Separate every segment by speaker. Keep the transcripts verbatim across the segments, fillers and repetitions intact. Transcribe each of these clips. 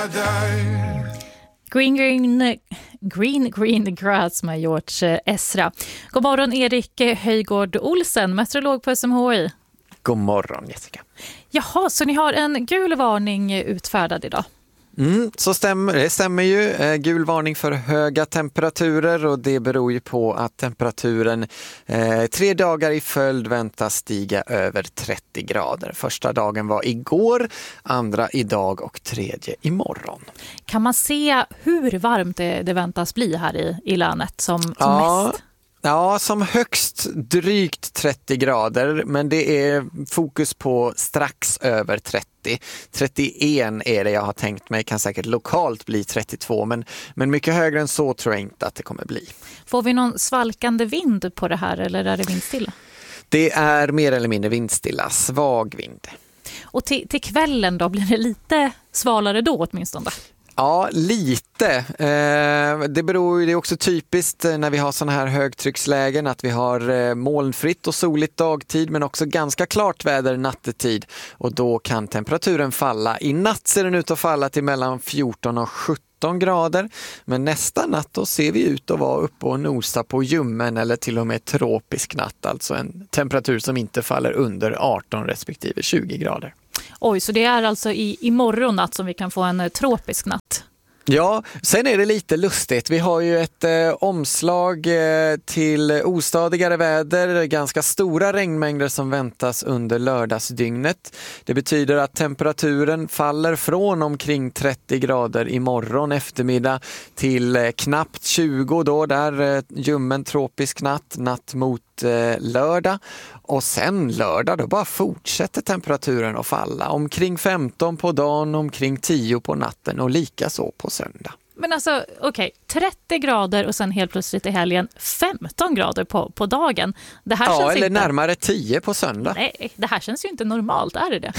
Speaker 1: Green, green, green, green grass med George Ezra. God morgon Erik Höjgård Olsen, meteorolog på S M H I.
Speaker 2: God morgon Jessica.
Speaker 1: Jaha, så ni har en gul varning utfärdad idag?
Speaker 2: Mm, så stämmer, det stämmer ju. Eh, gul varning för höga temperaturer, och det beror ju på att temperaturen eh, tre dagar i följd väntas stiga över trettio grader. Första dagen var igår, andra idag och tredje imorgon.
Speaker 1: Kan man se hur varmt det, det väntas bli här i, i länet som, som
Speaker 2: ja.
Speaker 1: mest?
Speaker 2: Ja, som högst drygt trettio grader, men det är fokus på strax över trettio. trettioen är det jag har tänkt mig, kan säkert lokalt bli trettiotvå, men, men mycket högre än så tror jag inte att det kommer bli.
Speaker 1: Får vi någon svalkande vind på det här eller är det vindstilla?
Speaker 2: Det är mer eller mindre vindstilla, svag vind.
Speaker 1: Och till, till kvällen då, blir det lite svalare då åtminstone?
Speaker 2: Ja, lite. Eh, det beror ju, det är också typiskt när vi har såna här högtryckslägen att vi har eh, molnfritt och soligt dagtid, men också ganska klart väder nattetid, och då kan temperaturen falla. I natt ser den ut att falla till mellan fjorton och sjutton grader, men nästa natt då ser vi ut att vara uppe och nosa på ljummen eller till och med tropisk natt, alltså en temperatur som inte faller under arton respektive tjugo grader.
Speaker 1: Oj, så det är alltså i, i morgon natt som vi kan få en tropisk natt?
Speaker 2: Ja, sen är det lite lustigt. Vi har ju ett eh, omslag eh, till ostadigare väder, ganska stora regnmängder som väntas under lördagsdygnet. Det betyder att temperaturen faller från omkring trettio grader imorgon eftermiddag till eh, knappt tjugo då, där eh, ljummen tropisk natt, natt mot eh, lördag. Och sen lördag då bara fortsätter temperaturen att falla. Omkring femton på dagen, omkring tio på natten och lika så på söndag.
Speaker 1: Men alltså, okej, okay, trettio grader och sen helt plötsligt i helgen femton grader på, på dagen. Det här
Speaker 2: ja,
Speaker 1: känns
Speaker 2: eller
Speaker 1: inte...
Speaker 2: närmare tio på söndag.
Speaker 1: Nej, det här känns ju inte normalt, är det det?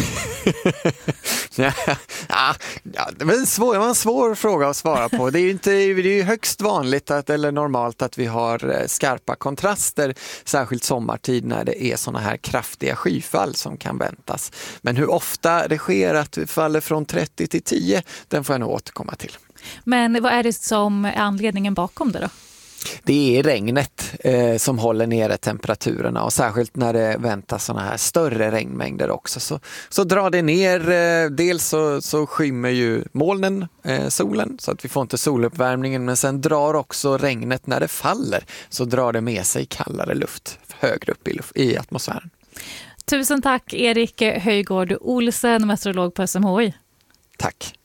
Speaker 2: ja, ja, det var en svår, det var en svår fråga att svara på. Det är ju inte, det är ju högst vanligt att, eller normalt att vi har skarpa kontraster, särskilt sommartid när det är såna här kraftiga skyfall som kan väntas. Men hur ofta det sker att det faller från trettio till tio, den får jag nog återkomma till.
Speaker 1: Men vad är det som är anledningen bakom det då?
Speaker 2: Det är regnet eh, som håller nere temperaturerna, och särskilt när det väntas såna här större regnmängder också så, så drar det ner, eh, dels så, så skymmer ju molnen eh, solen så att vi får inte soluppvärmningen, men sen drar också regnet när det faller, så drar det med sig kallare luft högre upp i, luft, i atmosfären.
Speaker 1: Tusen tack Erik Höjgård Olsen, meteorolog på S M H I.
Speaker 2: Tack.